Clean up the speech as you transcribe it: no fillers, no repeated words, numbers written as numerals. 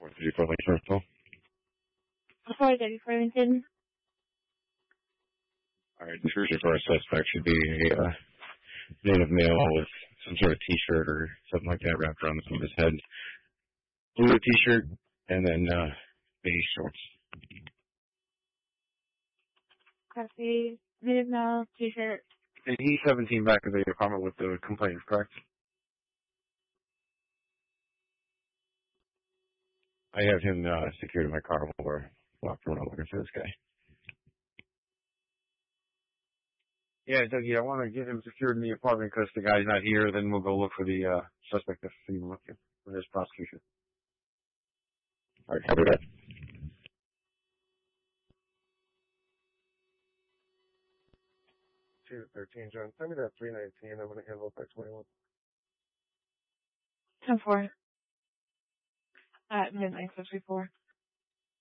434 Lake Circle. 434 Lincoln. Alright, the description for our suspect should be a native male with some sort of t-shirt or something like that wrapped around the front of his head. Blue t-shirt, and then beige shorts. Copy. Native male, t-shirt. And he's 17 back at the apartment with the complaints, correct? I have him secured in my car while we're walking around looking for this guy. Yeah, Dougie, I want to get him secured in the apartment because the guy's not here. Then we'll go look for the suspect that's even looking for his prosecution. All right, copy that. 213, John. Send me that 319. I'm going to handle it by 21. 10-4. At midnight, 54.